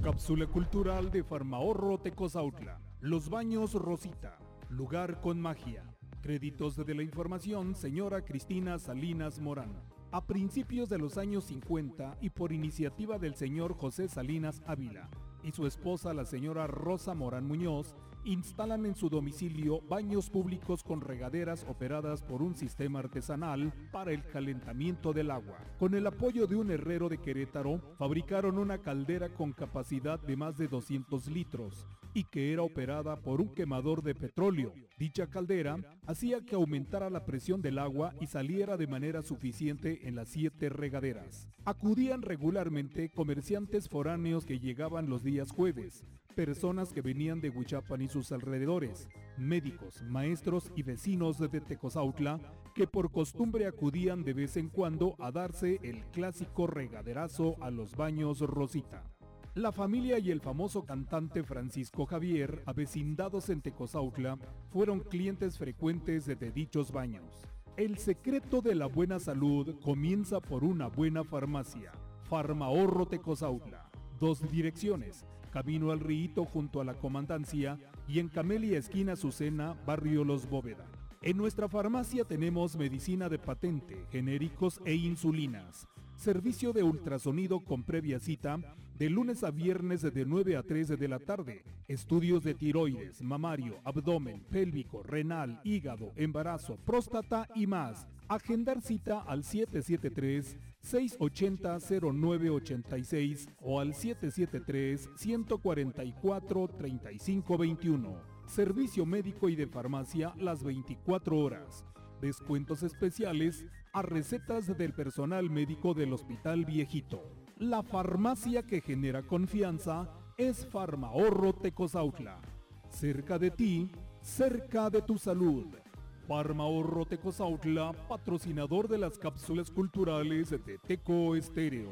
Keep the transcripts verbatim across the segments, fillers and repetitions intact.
Cápsula cultural de Farmahorro Tecozautla. Los Baños Rosita. Lugar con magia. Créditos de la información, señora Cristina Salinas Morán. A principios de los años cincuenta y por iniciativa del señor José Salinas Ávila y su esposa la señora Rosa Morán Muñoz, instalan en su domicilio baños públicos con regaderas operadas por un sistema artesanal para el calentamiento del agua. Con el apoyo de un herrero de Querétaro, fabricaron una caldera con capacidad de más de doscientos litros y que era operada por un quemador de petróleo. Dicha caldera hacía que aumentara la presión del agua y saliera de manera suficiente en las siete regaderas. Acudían regularmente comerciantes foráneos que llegaban los días jueves, personas que venían de Huichapan y sus alrededores, médicos, maestros y vecinos de Tecozautla que por costumbre acudían de vez en cuando a darse el clásico regaderazo a los baños Rosita. La familia y el famoso cantante Francisco Javier, avecindados en Tecozautla, fueron clientes frecuentes de dichos baños. El secreto de la buena salud comienza por una buena farmacia. Farmahorro Tecozautla. Dos direcciones: Camino al Río junto a la Comandancia y en Camelia esquina Azucena, barrio Los Bóveda. En nuestra farmacia tenemos medicina de patente, genéricos e insulinas. Servicio de ultrasonido con previa cita, de lunes a viernes de nueve a tres de la tarde. Estudios de tiroides, mamario, abdomen, pélvico, renal, hígado, embarazo, próstata y más. Agendar cita al siete siete tres, seis ocho cero, cero nueve ocho seis o al siete siete tres, uno cuatro cuatro, tres cinco dos uno. Servicio médico y de farmacia las veinticuatro horas. Descuentos especiales a recetas del personal médico del Hospital Viejito. La farmacia que genera confianza es Farmahorro Tecozautla. Cerca de ti, cerca de tu salud. Farmahorro Tecozautla, patrocinador de las cápsulas culturales de Teco Estéreo.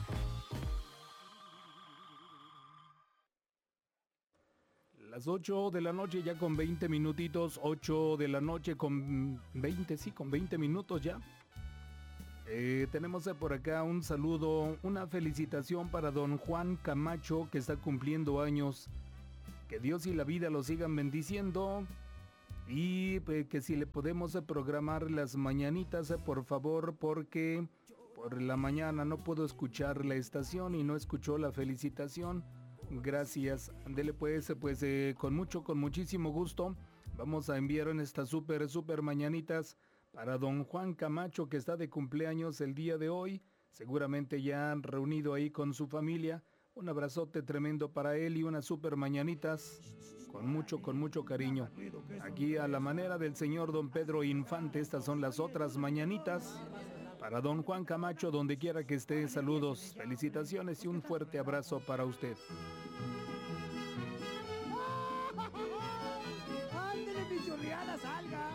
Las ocho de la noche ya con veinte minutitos, ocho de la noche con veinte, sí, con veinte minutos ya. Eh, tenemos por acá un saludo, una felicitación para don Juan Camacho que está cumpliendo años. Que Dios y la vida lo sigan bendiciendo. Y pues, que si le podemos programar las mañanitas, eh, por favor, porque por la mañana no puedo escuchar la estación y no escuchó la felicitación. Gracias, dele pues, pues eh, con mucho, con muchísimo gusto. Vamos a enviar en estas súper, súper mañanitas para don Juan Camacho que está de cumpleaños el día de hoy. Seguramente ya han reunido ahí con su familia. Un abrazote tremendo para él y unas súper mañanitas con mucho, con mucho cariño. Aquí a la manera del señor don Pedro Infante, estas son las otras mañanitas. Para don Juan Camacho, donde quiera que esté, saludos, felicitaciones y un fuerte abrazo para usted. ¡Ándale, pichurriada, salga!